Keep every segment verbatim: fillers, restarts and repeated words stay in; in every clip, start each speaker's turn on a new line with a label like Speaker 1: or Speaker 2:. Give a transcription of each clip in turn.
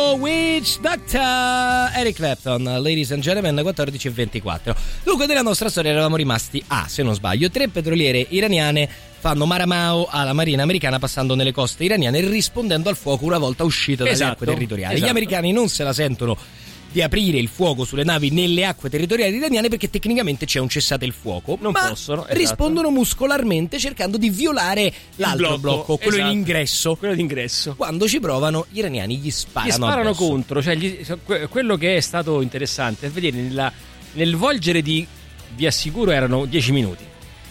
Speaker 1: Witch Doctor, Eric Clapton, ladies and gentlemen, quattordici e ventiquattro. Dunque, della nostra storia eravamo rimasti a, se non sbaglio, tre petroliere iraniane fanno maramao alla marina americana passando nelle coste iraniane e rispondendo al fuoco una volta uscite dalle
Speaker 2: esatto,
Speaker 1: acque territoriali.
Speaker 2: Esatto.
Speaker 1: Gli americani non se la sentono di aprire il fuoco sulle navi nelle acque territoriali iraniane perché tecnicamente c'è un cessate il fuoco,
Speaker 2: non
Speaker 1: ma
Speaker 2: possono, esatto.
Speaker 1: rispondono muscolarmente cercando di violare l'altro blocco, blocco quello
Speaker 2: esatto.
Speaker 1: in ingresso.
Speaker 2: Quello d'ingresso.
Speaker 1: Quando ci provano, gli iraniani gli sparano.
Speaker 2: Gli sparano
Speaker 1: addosso.
Speaker 2: contro, cioè gli, quello che è stato interessante è vedere nella, nel volgere di, vi assicuro, erano dieci minuti.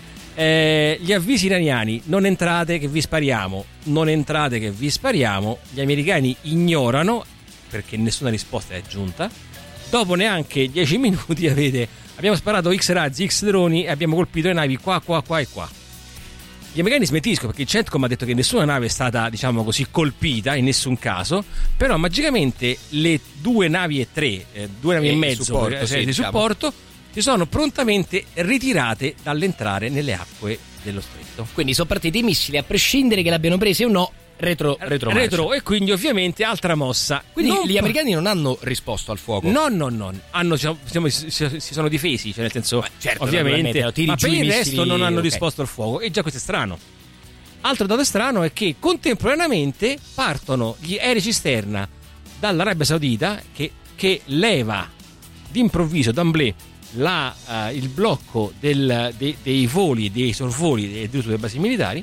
Speaker 2: Eh, gli avvisi iraniani: non entrate che vi spariamo, non entrate che vi spariamo. Gli americani ignorano perché nessuna risposta è giunta. Dopo neanche dieci minuti avete abbiamo sparato X razzi, X droni e abbiamo colpito le navi qua, qua, qua e qua. Gli americani smentiscono perché il CENTCOM ha detto che nessuna nave è stata, diciamo così, colpita in nessun caso, però magicamente le due navi e tre, eh, due navi e, e mezzo
Speaker 1: supporto,
Speaker 2: per,
Speaker 1: sì,
Speaker 2: di
Speaker 1: diciamo.
Speaker 2: supporto si sono prontamente ritirate dall'entrare nelle acque dello stretto.
Speaker 1: Quindi sono partiti i missili, a prescindere che l'abbiano presi o no, retro, retro,
Speaker 2: retro e quindi ovviamente altra mossa.
Speaker 1: Quindi
Speaker 2: non
Speaker 1: gli americani non hanno risposto al fuoco.
Speaker 2: No, no, no, hanno, diciamo, si, si sono difesi, cioè nel senso,
Speaker 1: Beh, certo,
Speaker 2: ovviamente, ma per il resto
Speaker 1: missili,
Speaker 2: non hanno
Speaker 1: okay.
Speaker 2: risposto al fuoco e già questo è strano. Altro dato strano è che contemporaneamente partono gli aerei cisterna dall'Arabia Saudita che, che leva d'improvviso, d'amblè, la, uh, il blocco del, de, dei voli, dei sorvoli e di tutte le basi militari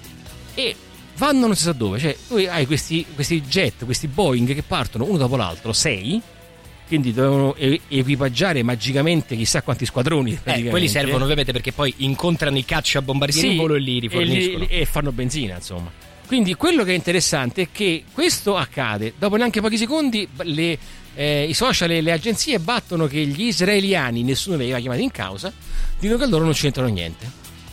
Speaker 2: e vanno non si sa dove. Cioè tu hai questi, questi jet, questi Boeing che partono uno dopo l'altro, sei, quindi dovevano equipaggiare magicamente chissà quanti squadroni.
Speaker 1: Eh, quelli servono ovviamente perché poi incontrano i cacciabombardieri
Speaker 2: sì,
Speaker 1: in volo e li riforniscono.
Speaker 2: E, li, e fanno benzina, insomma. Quindi quello che è interessante è che questo accade dopo neanche pochi secondi. Le, eh, i social e le agenzie battono che gli israeliani, nessuno li aveva chiamati in causa, dicono che loro non c'entrano niente.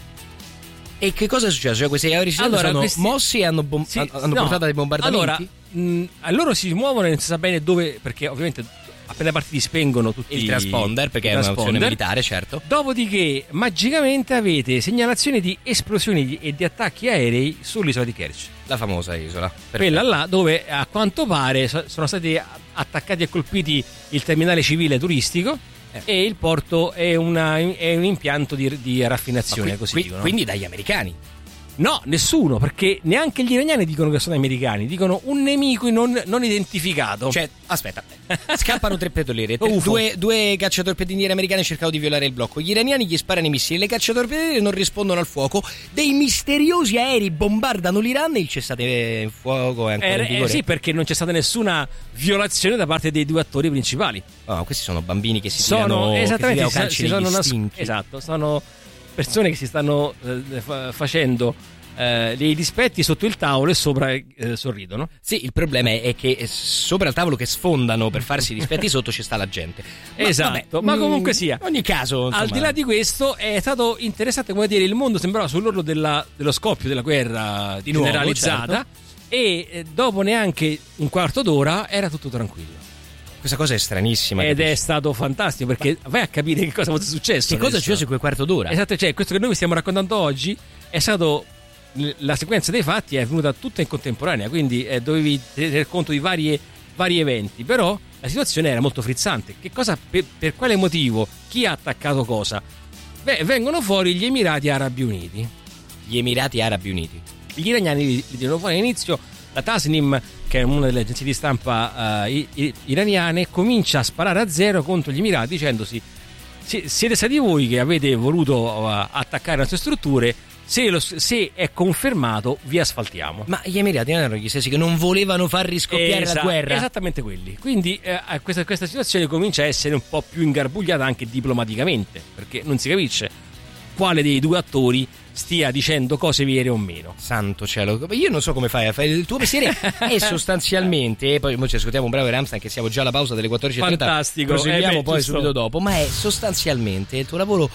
Speaker 1: E che cosa è successo? Cioè questi aerei
Speaker 2: allora,
Speaker 1: sono
Speaker 2: questi...
Speaker 1: mossi e hanno, bom-
Speaker 2: sì,
Speaker 1: hanno
Speaker 2: no,
Speaker 1: portato dei bombardamenti?
Speaker 2: Allora, mh, loro si muovono e non si sa bene dove, perché ovviamente appena partiti spengono tutti
Speaker 1: il transponder, perché è un'opzione militare, certo.
Speaker 2: Dopodiché magicamente avete segnalazioni di esplosioni e di attacchi aerei sull'isola di Kerch,
Speaker 1: la famosa isola. Perfetto.
Speaker 2: Quella là dove a quanto pare sono stati attaccati e colpiti il terminale civile turistico eh. e il porto è, una, è un impianto di, di raffinazione, qui, così
Speaker 1: qui,
Speaker 2: dicono.
Speaker 1: Quindi dagli americani?
Speaker 2: No, nessuno, perché neanche gli iraniani dicono che sono americani, dicono un nemico non, non identificato.
Speaker 1: Cioè, aspetta, scappano tre petroliere,
Speaker 2: Ufo.
Speaker 1: due, due cacciatorpediniere americane cercano di violare il blocco, gli iraniani gli sparano i missili, le cacciatorpediniere non rispondono al fuoco, dei misteriosi aerei bombardano l'Iran e il cessate il fuoco è ancora
Speaker 2: eh,
Speaker 1: in vigore.
Speaker 2: Eh, sì, perché non c'è stata nessuna violazione da parte dei due attori principali.
Speaker 1: Oh, questi sono bambini che si
Speaker 2: sono,
Speaker 1: tirano,
Speaker 2: esattamente,
Speaker 1: che si calci
Speaker 2: si sono
Speaker 1: negli
Speaker 2: nas- esatto, sono persone che si stanno eh, fa- facendo eh, dei dispetti sotto il tavolo e sopra eh, sorridono.
Speaker 1: Sì, il problema è che sopra il tavolo che sfondano per farsi i dispetti sotto ci sta la gente. Ma,
Speaker 2: esatto,
Speaker 1: vabbè,
Speaker 2: ma
Speaker 1: mh,
Speaker 2: comunque sia,
Speaker 1: ogni caso, insomma,
Speaker 2: al di là di questo è stato interessante, come dire, il mondo sembrava sull'orlo della, dello scoppio della guerra
Speaker 1: di nuovo,
Speaker 2: generalizzata, certo. E eh, dopo neanche un quarto d'ora era tutto tranquillo.
Speaker 1: Questa cosa è stranissima.
Speaker 2: Ed
Speaker 1: capisci?
Speaker 2: è stato fantastico perché vai a capire che cosa fosse successo.
Speaker 1: Che cosa è successo in quel quarto d'ora?
Speaker 2: Esatto, cioè questo che noi vi stiamo raccontando oggi è stato, la sequenza dei fatti è venuta tutta in contemporanea, quindi eh, dovevi tener conto di varie, vari eventi, però la situazione era molto frizzante. Che cosa, per, per quale motivo, chi ha attaccato cosa? Beh, vengono fuori gli Emirati Arabi Uniti.
Speaker 1: Gli Emirati Arabi Uniti.
Speaker 2: Gli iraniani li, li tirano fuori all'inizio. La Tasnim, che è una delle agenzie di stampa uh, i, i, iraniane, comincia a sparare a zero contro gli Emirati dicendosi: siete stati voi che avete voluto uh, attaccare le nostre strutture, se, lo, se è confermato vi asfaltiamo.
Speaker 1: Ma gli Emirati erano gli stessi che non volevano far riscoppiare
Speaker 2: Esa-
Speaker 1: la guerra?
Speaker 2: Esattamente quelli. Quindi eh, questa, questa situazione comincia a essere un po' più ingarbugliata anche diplomaticamente, perché non si capisce quale dei due attori stia dicendo cose vere o meno.
Speaker 1: Santo cielo, io non so come fai a fare il tuo mestiere. È sostanzialmente, poi ci ascoltiamo un bravo Ramstein, che siamo già alla pausa delle quattordici e trenta.
Speaker 2: Fantastico.
Speaker 1: Proseguiamo
Speaker 2: eh beh,
Speaker 1: poi
Speaker 2: giusto.
Speaker 1: subito dopo. Ma è sostanzialmente il tuo lavoro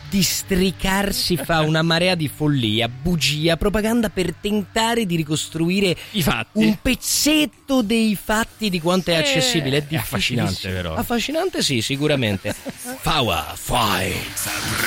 Speaker 1: districarsi fa una marea di follia, bugia, propaganda per tentare di ricostruire
Speaker 2: i fatti,
Speaker 1: un pezzetto dei fatti di quanto è accessibile. È,
Speaker 2: è affascinante, però.
Speaker 1: Affascinante, sì, sicuramente. Power, fight.